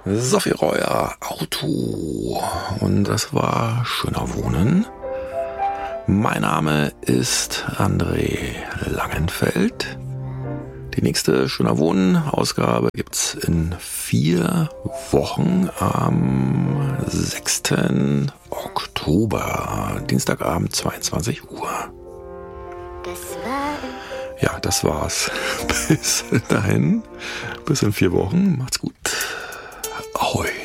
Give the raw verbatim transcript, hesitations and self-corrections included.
Sophie Reuer, Auto. Und das war Schöner Wohnen. Mein Name ist André Langenfeld. Die nächste Schöner Wohnen-Ausgabe gibt's in vier Wochen am sechsten Oktober, Dienstagabend, zweiundzwanzig Uhr. Ja, das war's. Bis dahin, bis in vier Wochen. Macht's gut. Ahoi.